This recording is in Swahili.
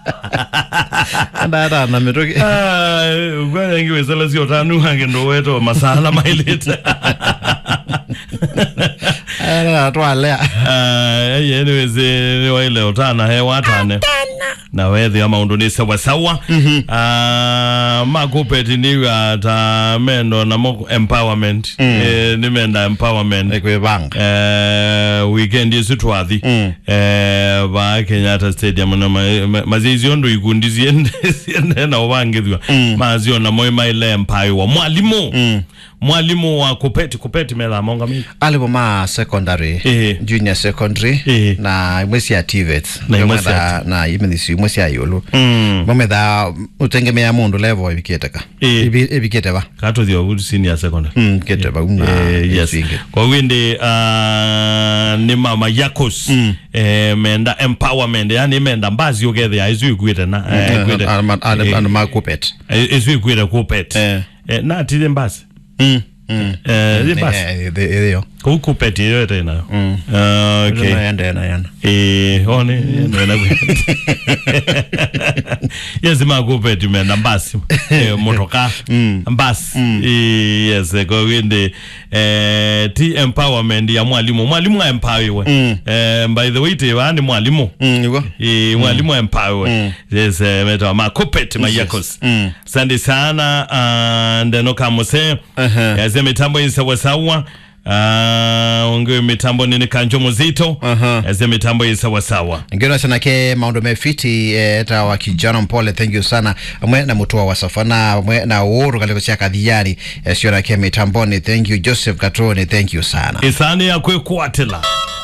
Anda na metoki. Kwa ngiwe sala sio tanu hangendo weto masala maileta. Twalea. Anyways wale otana hewa tane. Na wewe ama undonisa wasawa. Makupeti ni ata mendo na mo empowerment. Ni menda empowerment. Ekwe bang. Weekend yesu twathi. Ba Kenyatta Stadium na mazizi ondo igundizi ende na obangithwa. Mazio na moyo maile empire wa mwalimu wa kupeti mela monga mimi. Alibo ma secondary, junior secondary na mwesi ya TVET. Na imenisi mwesi ya yolo. Momeda utengemea mundu level ebiketeka. Ebiketeba. Kato dio senior secondary. Keteba yes. Kwa windi ni mama yakos menda empowerment yani menda mbazi yogethe aizu igwete na and makupet. Izu igwete kupet. Na tide mbazi. Yo. Kupeti yo tena. Okay. Yana. One yes makupeti menda mbasi motoka mbasi yes kwa winde ti empowerment ya mwalimu empower by the way te wani mwalimu mwalimu empower yes meta makupeti mayakos sandi sana ndeno kamose yes mitambo isawasawa ungewe mitambo nini kanjo muzito eze mitambo isa sawa ngeno sana ke maundo mefiti eta wa kijana mpole thank you sana mwe na mutua wa safana mwe na uuru kaliko chia kadhiyani sio na ke mitamboni thank you Joseph Katoni thank you sana isani ya kwe kuatila